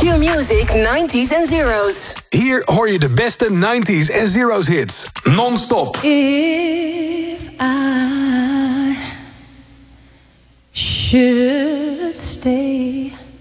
Q-Music 90s en Zeros. Hier hoor je de beste 90s en Zeros hits. Non-stop. If I should stay